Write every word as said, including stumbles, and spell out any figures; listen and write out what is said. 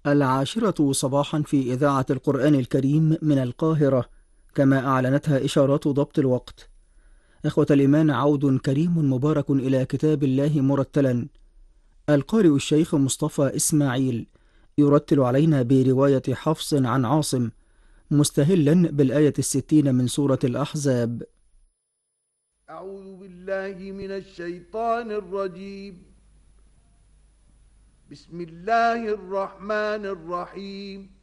العاشرة صباحا في إذاعة القرآن الكريم من القاهرة، كما أعلنتها إشارات ضبط الوقت. إخوة الإيمان، عود كريم مبارك إلى كتاب الله مرتلا. القارئ الشيخ مصطفى إسماعيل يرتل علينا برواية حفص عن عاصم، مستهلا بالآية الستين من سورة الأحزاب. أعوذ بالله من الشيطان الرجيم. بسم الله الرحمن الرحيم.